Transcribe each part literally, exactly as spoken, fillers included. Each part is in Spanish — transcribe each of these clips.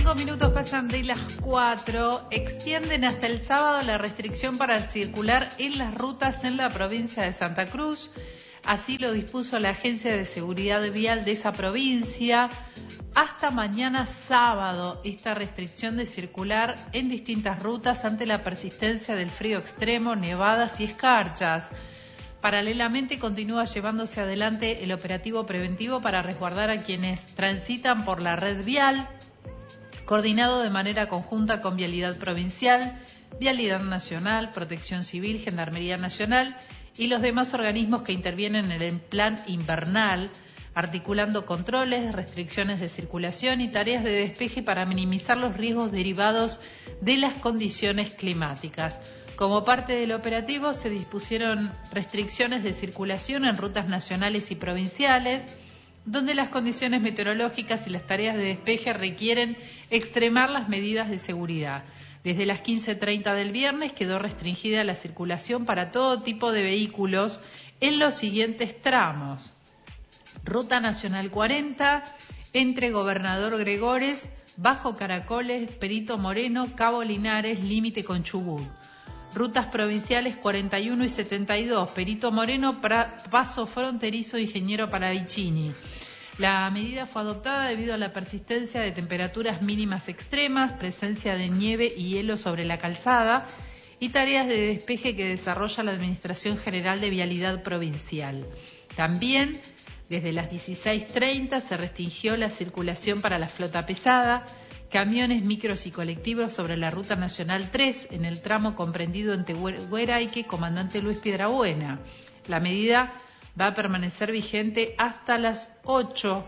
Cinco minutos pasan de las cuatro. Extienden hasta el sábado la restricción para circular en las rutas en la provincia de Santa Cruz. Así lo dispuso la Agencia de Seguridad Vial de esa provincia. Hasta mañana sábado, esta restricción de circular en distintas rutas ante la persistencia del frío extremo, nevadas y escarchas. Paralelamente continúa llevándose adelante el operativo preventivo para resguardar a quienes transitan por la red vial, coordinado de manera conjunta con Vialidad Provincial, Vialidad Nacional, Protección Civil, Gendarmería Nacional y los demás organismos que intervienen en el plan invernal, articulando controles, restricciones de circulación y tareas de despeje para minimizar los riesgos derivados de las condiciones climáticas. Como parte del operativo se dispusieron restricciones de circulación en rutas nacionales y provinciales, donde las condiciones meteorológicas y las tareas de despeje requieren extremar las medidas de seguridad. Desde las quince treinta del viernes quedó restringida la circulación para todo tipo de vehículos en los siguientes tramos. Ruta Nacional cuarenta, entre Gobernador Gregores, Bajo Caracoles, Perito Moreno, Cabo Linares, límite con Chubut. Rutas provinciales cuarenta y uno y setenta y dos, Perito Moreno, pra, Paso Fronterizo, Ingeniero Paravicini. La medida fue adoptada debido a la persistencia de temperaturas mínimas extremas, presencia de nieve y hielo sobre la calzada y tareas de despeje que desarrolla la Administración General de Vialidad Provincial. También, desde las dieciséis treinta se restringió la circulación para la flota pesada, camiones, micros y colectivos sobre la Ruta Nacional tres en el tramo comprendido entre Hueraique, Comandante Luis Piedrabuena. La medida va a permanecer vigente hasta las ocho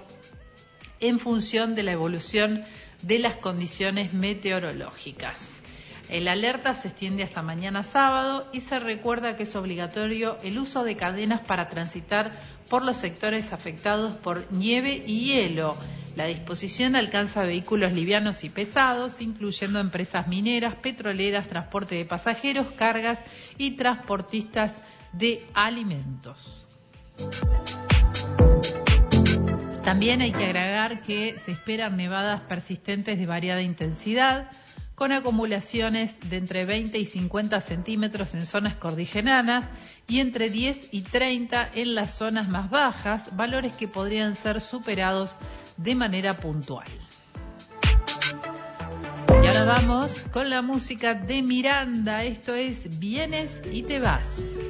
en función de la evolución de las condiciones meteorológicas. El alerta se extiende hasta mañana sábado y se recuerda que es obligatorio el uso de cadenas para transitar por los sectores afectados por nieve y hielo. La disposición alcanza vehículos livianos y pesados, incluyendo empresas mineras, petroleras, transporte de pasajeros, cargas y transportistas de alimentos. También hay que agregar que se esperan nevadas persistentes de variada intensidad, con acumulaciones de entre veinte y cincuenta centímetros en zonas cordilleranas y entre diez y treinta en las zonas más bajas, valores que podrían ser superados de manera puntual. Y ahora vamos con la música de Miranda, esto es Vienes y te vas.